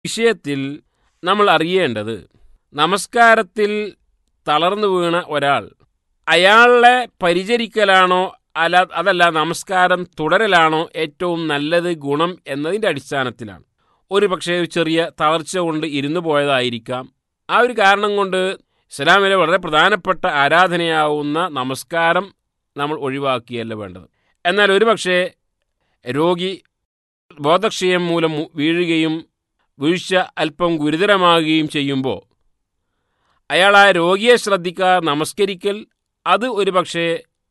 വിഷയത്തിൽ നമ്മൾ അറിയേണ്ടത്, നമസ്കാരത്തിൽ തളർന്നു വീണ ഒരാൾ, അയാളെ പരിചരിക്കലാണോ അതല്ല നമസ്കാരം തുടരലാണോ ഏറ്റവും നല്ലത് ഗുണം എന്നതിൻ്റെ അടിസ്ഥാനത്തിലാണ്. ഒരു പക്ഷേ ചെറിയ തളർച്ച കൊണ്ട് ഇരുന്നു പോയതായിരിക്കാം. ആ ഒരു കാരണം കൊണ്ട് ഇസ്ലാമിലെ വളരെ പ്രധാനപ്പെട്ട ആരാധനയാവുന്ന നമസ്കാരം നമ്മൾ ഒഴിവാക്കിയല്ല വേണ്ടത്. എന്നാൽ ഒരു പക്ഷേ രോഗി ബോധക്ഷയം മൂലം വീഴുകയും വീഴ്ച അല്പം ഗുരുതരമാകുകയും ചെയ്യുമ്പോൾ അയാൾ ആ രോഗിയെ ശ്രദ്ധിക്കാതെ നമസ്കരിക്കൽ അത് ഒരു പക്ഷേ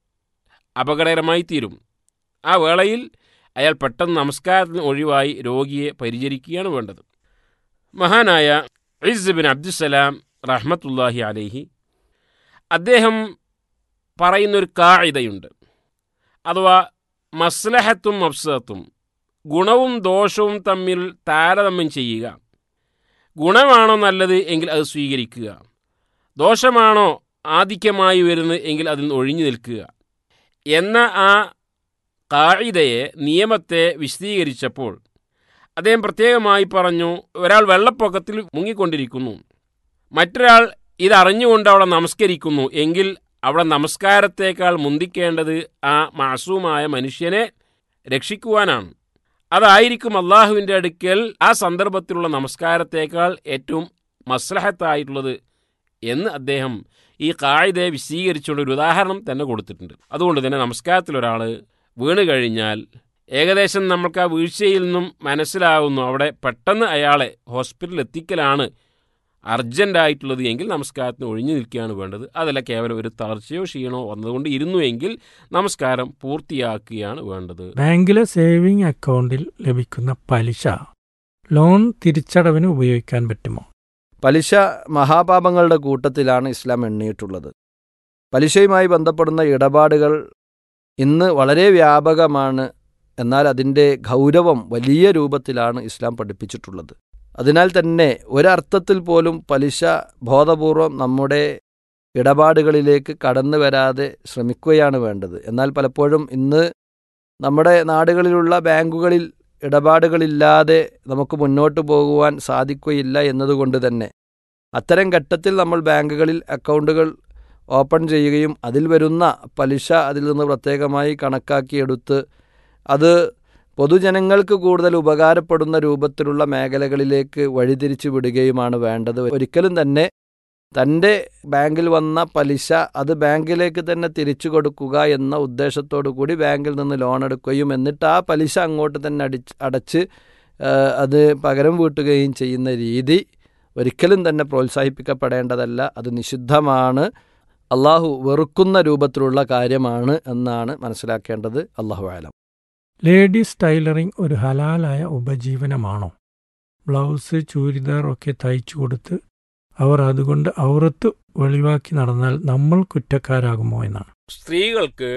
അപകടകരമായി തീരും. ആ വേളയിൽ അയാൾ പെട്ടെന്ന് നമസ്കാരത്തിന് ഒഴിവായി രോഗിയെ പരിചരിക്കുകയാണ് വേണ്ടത്. മഹാനായ ഇസ് ബിൻ അബ്ദുസ്സലാം റഹ്മത്തുള്ളാഹി അലൈഹി അദ്ദേഹം പറയുന്നൊരു കായിദയുണ്ട്. അഥവാ മസ്ലഹത്തും മഫ്സദത്തും, ഗുണവും ദോഷവും തമ്മിൽ താരതമ്യം ചെയ്യുക. ഗുണമാണോ നല്ലത് എങ്കിൽ അത് സ്വീകരിക്കുക, ദോഷമാണോ ആധിക്യമായി വരുന്നത് എങ്കിൽ അതിൽ നിന്ന് ഒഴിഞ്ഞു നിൽക്കുക എന്ന ആ ഖാഇദയെ, നിയമത്തെ വിശദീകരിച്ചപ്പോൾ അദ്ദേഹം പ്രത്യേകമായി പറഞ്ഞു, ഒരാൾ വെള്ളപ്പൊക്കത്തിൽ മുങ്ങിക്കൊണ്ടിരിക്കുന്നു, മറ്റൊരാൾ ഇതറിഞ്ഞുകൊണ്ട് അവിടെ നമസ്കരിക്കുന്നു എങ്കിൽ അവിടെ നമസ്കാരത്തേക്കാൾ മുന്തിക്കേണ്ടത് ആ മാസൂമായ മനുഷ്യനെ രക്ഷിക്കുവാനാണ്. അതായിരിക്കും അള്ളാഹുവിൻ്റെ അടുക്കൽ ആ സന്ദർഭത്തിലുള്ള നമസ്കാരത്തേക്കാൾ ഏറ്റവും മസ്ലഹത്തായിട്ടുള്ളത് എന്ന് അദ്ദേഹം ഈ ഖായിദയെ വിശദീകരിച്ചുകൊണ്ട് ഒരു ഉദാഹരണം തന്നെ കൊടുത്തിട്ടുണ്ട്. അതുകൊണ്ട് തന്നെ നമസ്കാരത്തിൽ ഒരാൾ വീണ് കഴിഞ്ഞാൽ ഏകദേശം നമുക്ക് ആ വീഴ്ചയിൽ നിന്നും മനസ്സിലാവുന്നു അവിടെ പെട്ടെന്ന് അയാളെ ഹോസ്പിറ്റലിൽ എത്തിക്കലാണ് അർജൻ്റായിട്ടുള്ളത് എങ്കിൽ നമസ്കാരത്തിന് ഒഴിഞ്ഞു നിൽക്കുകയാണ് വേണ്ടത്. അതല്ല കേവലം ഒരു തളർച്ചയോ ക്ഷീണോ വന്നതുകൊണ്ട് ഇരുന്നു എങ്കിൽ നമസ്കാരം പൂർത്തിയാക്കുകയാണ് വേണ്ടത്. ബാങ്കിലെ സേവിംഗ് അക്കൗണ്ടിൽ ലഭിക്കുന്ന പലിശ ലോൺ തിരിച്ചടവിന് ഉപയോഗിക്കാൻ പറ്റുമോ? പലിശ മഹാപാപങ്ങളുടെ കൂട്ടത്തിലാണ് ഇസ്ലാം എണ്ണിയിട്ടുള്ളത്. പലിശയുമായി ബന്ധപ്പെടുന്ന ഇടപാടുകൾ ഇന്ന് വളരെ വ്യാപകമാണ്. എന്നാൽ അതിൻ്റെ ഗൗരവം വലിയ രൂപത്തിലാണ് ഇസ്ലാം പഠിപ്പിച്ചിട്ടുള്ളത്. അതിനാൽ തന്നെ ഒരർത്ഥത്തിൽ പോലും പലിശ ബോധപൂർവം നമ്മുടെ ഇടപാടുകളിലേക്ക് കടന്നു വരാതെ ശ്രമിക്കുകയാണ് വേണ്ടത്. എന്നാൽ പലപ്പോഴും ഇന്ന് നമ്മുടെ നാടുകളിലുള്ള ബാങ്കുകളിൽ ഇടപാടുകളില്ലാതെ നമുക്ക് മുന്നോട്ട് പോകുവാൻ സാധിക്കുകയില്ല എന്നതുകൊണ്ട് തന്നെ അത്തരം ഘട്ടത്തിൽ നമ്മൾ ബാങ്കുകളിൽ അക്കൗണ്ടുകൾ ഓപ്പൺ ചെയ്യുകയും അതിൽ വരുന്ന പലിശ അതിൽ നിന്ന് പ്രത്യേകമായി കണക്കാക്കിയെടുത്ത് അത് പൊതുജനങ്ങൾക്ക് കൂടുതൽ ഉപകാരപ്പെടുന്ന രൂപത്തിലുള്ള മേഖലകളിലേക്ക് വഴിതിരിച്ചു വിടുകയുമാണ് വേണ്ടത്. ഒരിക്കലും തന്നെ തൻ്റെ ബാങ്കിൽ വന്ന പലിശ അത് ബാങ്കിലേക്ക് തന്നെ തിരിച്ചു കൊടുക്കുക എന്ന ഉദ്ദേശത്തോടു കൂടി ബാങ്കിൽ നിന്ന് ലോൺ എടുക്കുകയും എന്നിട്ട് ആ പലിശ അങ്ങോട്ട് തന്നെ അടച്ച് അത് പകരം വീട്ടുകയും ചെയ്യുന്ന രീതി ഒരിക്കലും തന്നെ പ്രോത്സാഹിപ്പിക്കപ്പെടേണ്ടതല്ല. അത് നിഷിദ്ധമാണ്, അള്ളാഹു വെറുക്കുന്ന രൂപത്തിലുള്ള കാര്യമാണ് എന്നാണ് മനസ്സിലാക്കേണ്ടത്. അള്ളാഹു ആലം. ലേഡീസ് ടൈലറിംഗ് ഒരു ഹലാലായ ഉപജീവനമാണോ? ബ്ലൗസ്, ചൂരിദാർ ഒക്കെ തയ്ച്ചു കൊടുത്ത് അവർ അതുകൊണ്ട് ഔറത്ത് വെളിവാക്കി നടന്നാൽ നമ്മൾ കുറ്റക്കാരാകുമോ എന്നാണ്. സ്ത്രീകൾക്ക്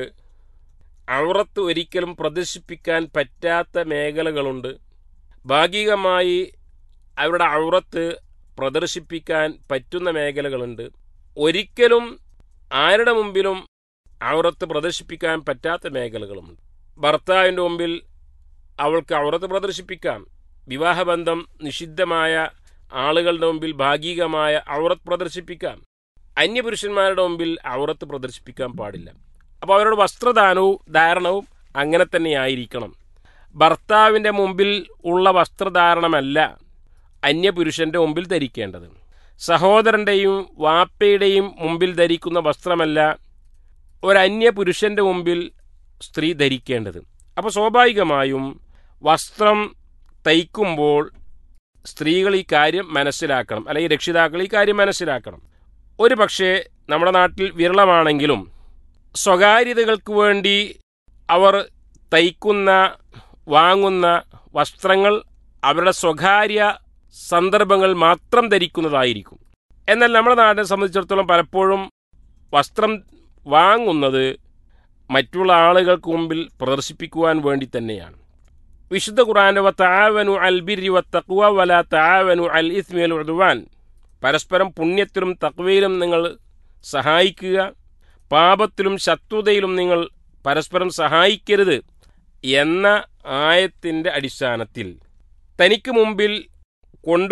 ഔറത്ത് ഒരിക്കലും പ്രദർശിപ്പിക്കാൻ പറ്റാത്ത മേഖലകളുണ്ട്. ഭാഗികമായി അവരുടെ ഔറത്ത് പ്രദർശിപ്പിക്കാൻ പറ്റുന്ന മേഖലകളുണ്ട്. ഒരിക്കലും ആരുടെ മുമ്പിലും ഔറത്ത് പ്രദർശിപ്പിക്കാൻ പറ്റാത്ത മേഖലകളുമുണ്ട്. ഭർത്താവിൻ്റെ മുമ്പിൽ അവൾക്ക് ഔറത്ത് പ്രദർശിപ്പിക്കാം. വിവാഹബന്ധം നിഷിദ്ധമായ ആളുകളുടെ മുമ്പിൽ ഭാഗികമായ ഔറത്ത് പ്രദർശിപ്പിക്കാം. അന്യപുരുഷന്മാരുടെ മുമ്പിൽ ഔറത്ത് പ്രദർശിപ്പിക്കാൻ പാടില്ല. അപ്പോൾ അവരുടെ ധാരണവും അങ്ങനെ തന്നെയായിരിക്കണം. ഭർത്താവിൻ്റെ മുമ്പിൽ ഉള്ള വസ്ത്രധാരണമല്ല അന്യപുരുഷൻ്റെ മുമ്പിൽ ധരിക്കേണ്ടത്. സഹോദരൻ്റെയും വാപ്പയുടെയും മുമ്പിൽ ധരിക്കുന്ന വസ്ത്രമല്ല ഒരന്യപുരുഷൻ്റെ മുമ്പിൽ സ്ത്രീ ധരിക്കേണ്ടത്. അപ്പോൾ സ്വാഭാവികമായും വസ്ത്രം തയ്ക്കുമ്പോൾ സ്ത്രീകൾ ഈ കാര്യം മനസ്സിലാക്കണം, അല്ലെങ്കിൽ രക്ഷിതാക്കൾ ഈ കാര്യം മനസ്സിലാക്കണം. ഒരു പക്ഷേ നമ്മുടെ നാട്ടിൽ വിരളമാണെങ്കിലും സ്വകാര്യതകൾക്ക് വേണ്ടി അവർ തയ്ക്കുന്ന വാങ്ങുന്ന വസ്ത്രങ്ങൾ അവരുടെ സ്വകാര്യ സന്ദർഭങ്ങൾ മാത്രം ധരിക്കുന്നതായിരിക്കും. എന്നാൽ നമ്മുടെ നാടിനെ സംബന്ധിച്ചിടത്തോളം പലപ്പോഴും വസ്ത്രം വാങ്ങുന്നത് മറ്റുള്ള ആളുകൾക്ക് മുമ്പിൽ പ്രദർശിപ്പിക്കുവാൻ വേണ്ടി തന്നെയാണ്. വിശുദ്ധ ഖുർആന്റെ വതആവനു അൽ ബിർരി വത്തഖ്വ വലാ തആവനു അൽ ഇസ്മി വൽ ഉദ്വാൻ, പരസ്പരം പുണ്യത്തിലും തഖ്വയിലും നിങ്ങൾ സഹായിക്കുക, പാപത്തിലും ശത്രുതയിലും നിങ്ങൾ പരസ്പരം സഹായിക്കരുത് എന്ന ആയത്തിൻ്റെ അടിസ്ഥാനത്തിൽ തനിക്ക് മുമ്പിൽ കൊണ്ട്